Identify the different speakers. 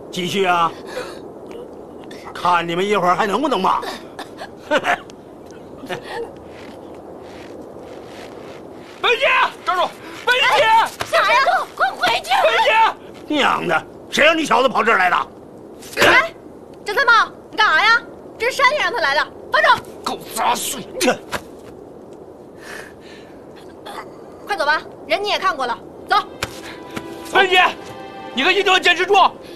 Speaker 1: 继续啊！看你们一会儿还能不能骂？
Speaker 2: 本姐，站住！本姐，
Speaker 3: 啥呀？快回去！
Speaker 2: 本姐，
Speaker 1: 娘的，谁让你小子跑这儿来的？
Speaker 3: 哎，郑三胖，你干啥呀？这是山爷让他来的，放手！
Speaker 2: 狗杂碎！
Speaker 3: 快走吧，人你也看过了，走。
Speaker 2: 本姐，你和一定要坚持住，